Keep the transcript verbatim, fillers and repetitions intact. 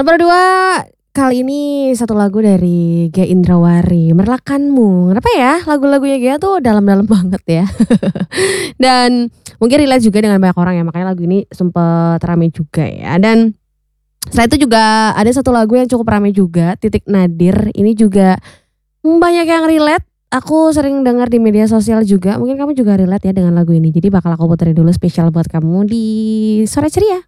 Sobat dua, kali ini satu lagu dari Gia Indrawari, Merelakanmu. Kenapa ya lagu-lagunya Gia tuh dalam-dalam banget ya. Dan mungkin relate juga dengan banyak orang ya, makanya lagu ini sempet rame juga ya. Dan selain itu juga ada satu lagu yang cukup rame juga, Titik Nadir. Ini juga banyak yang relate. Aku sering dengar di media sosial juga. Mungkin kamu juga relate ya dengan lagu ini. Jadi bakal aku puterin dulu spesial buat kamu di Sore Ceria.